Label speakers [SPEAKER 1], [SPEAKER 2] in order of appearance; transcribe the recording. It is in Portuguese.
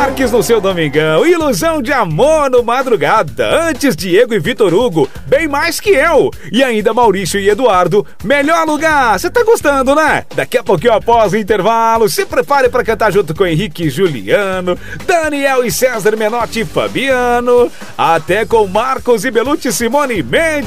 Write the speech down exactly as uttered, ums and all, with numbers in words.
[SPEAKER 1] Marques no seu domingão. Ilusão de amor no madrugada. Antes Diego e Vitor Hugo, bem mais que eu. E ainda Maurício e Eduardo, melhor lugar. Você tá gostando, né? Daqui a pouquinho após o intervalo, se prepare para cantar junto com Henrique e Juliano, Daniel e César Menotti e Fabiano, até com Marcos e Belucci, Simone Mendes.